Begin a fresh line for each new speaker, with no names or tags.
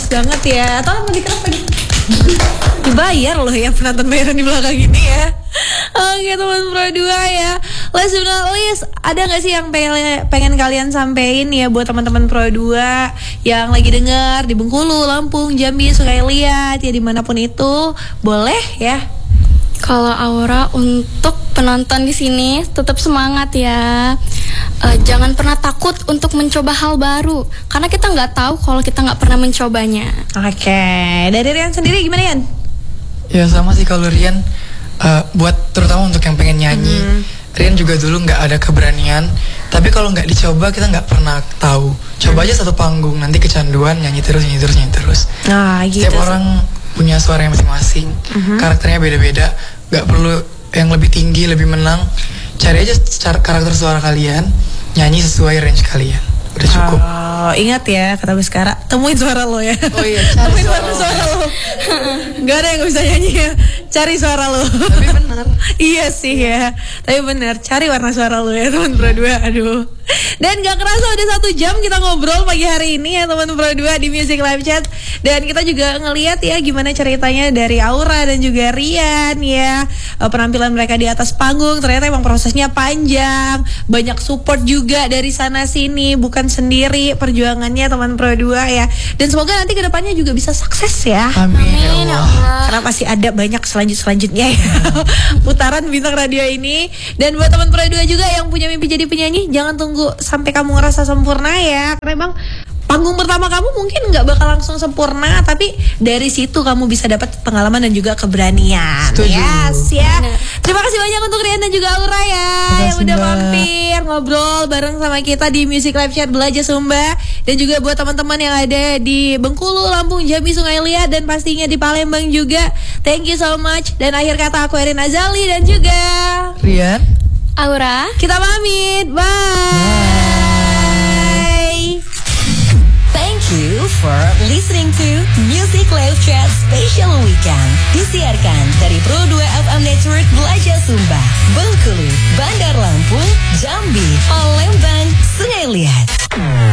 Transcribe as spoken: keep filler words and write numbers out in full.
banget ya. Tolong lebih keras lagi. Dibayar loh ya penonton bayaran di belakang ini ya. Oke teman Pro dua ya. Last but not least, ada gak sih yang pengen, pengen kalian sampein ya buat teman-teman Pro dua yang lagi denger di Bengkulu, Lampung, Jambi, Sungai Liat ya dimanapun itu, boleh ya.
Kalau Aura untuk penonton di sini tetap semangat ya. Uh, jangan pernah takut untuk mencoba hal baru karena kita nggak tahu kalau kita nggak pernah mencobanya.
Oke, dari Rian sendiri gimana Rian?
Ya sama sih kalau Rian, uh, buat terutama untuk yang pengen nyanyi, mm. Rian juga dulu nggak ada keberanian. Tapi kalau nggak dicoba kita nggak pernah tahu. Coba mm. aja satu panggung, nanti kecanduan nyanyi terus, nyanyi terus, nyanyi terus.
Nah, gitu.
Setiap orang punya suara yang masing-masing, mm-hmm. karakternya beda-beda. Nggak perlu yang lebih tinggi, lebih menang. Cari aja cara karakter suara kalian, nyanyi sesuai range kalian. Udah cukup.
Oh, ingat ya kata Baskara, temuin suara lo ya.
Oh iya, cari
temuin
suara,
suara lo. Gak ada yang bisa nyanyi ya. Cari suara lo.
Tapi benar.
Iya sih ya. Tapi benar, cari warna suara lo ya teman Pro dua. Aduh. Dan gak kerasa udah satu jam kita ngobrol pagi hari ini ya teman Pro dua di Music Live Chat. Dan kita juga ngelihat ya gimana ceritanya dari Aura dan juga Rian ya. Penampilan mereka di atas panggung ternyata emang prosesnya panjang. Banyak support juga dari sana sini, bukan sendiri perjuangannya teman Pro dua ya. Dan semoga nanti kedepannya juga bisa sukses ya.
Amin, Amin ya Allah.
Karena pasti ada banyak selanjut-selanjutnya ya. Putaran bintang radio ini. Dan buat teman Pro dua juga yang punya mimpi jadi penyanyi, jangan tunggu sampai kamu ngerasa sempurna ya. Karena emang panggung pertama kamu mungkin nggak bakal langsung sempurna, tapi dari situ kamu bisa dapat pengalaman dan juga keberanian.
Setuju.
Yes ya. Bener. Terima kasih banyak untuk Rian dan juga Aura ya yang udah
Mbak.
mampir ngobrol bareng sama kita di Music Live Chat Belajar Sumba. Dan juga buat teman-teman yang ada di Bengkulu, Lampung, Jambi, Sungai Liat dan pastinya di Palembang juga. Thank you so much. Dan akhir kata aku Erin Azali dan juga
Rian,
Aura.
Kita pamit. Bye. Bye.
Thank you for listening to Music Live Chat Special Weekend. Disiarkan dari Pro dua F M Network Belajar Sumba, Bengkulu, Bandar Lampung, Jambi, Palembang, Sungai Liat.